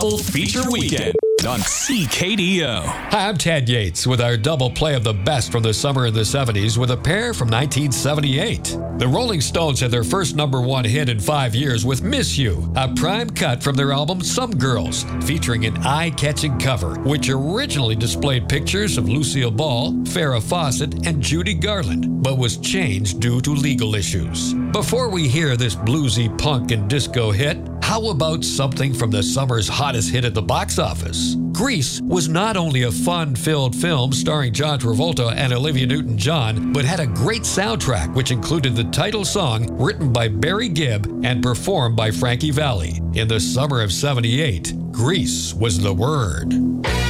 Feature Weekend on CKDO. Hi, I'm Ted Yates with our double play of the best from the summer of the 70s with a pair from 1978. The Rolling Stones had their first #1 hit in 5 years with Miss You, a prime cut from their album Some Girls, featuring an eye-catching cover, which originally displayed pictures of Lucille Ball, Farrah Fawcett, and Judy Garland, but was changed due to legal issues. Before we hear this bluesy punk and disco hit, how about something from the summer's hottest hit at the box office? Grease was not only a fun-filled film starring John Travolta and Olivia Newton-John, but had a great soundtrack which included the title song written by Barry Gibb and performed by Frankie Valli. In the summer of '78, Grease was the word.